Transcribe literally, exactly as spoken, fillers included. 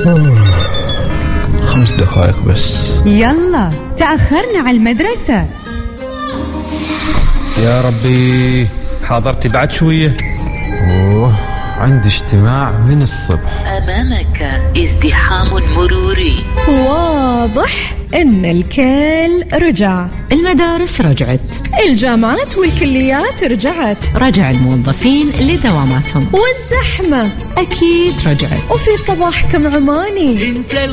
خمس دقائق بس. يلا تأخرنا على المدرسة. يا ربي حاضرتي بعد شوية. أوه عندي اجتماع من الصبح. أمامك ازدحام مروري. واضح إن الكل رجع. المدارس رجعت، الجامعات والكليات رجعت، رجع الموظفين لدواماتهم، والزحمة أكيد رجعت، وفي صباحكم عماني.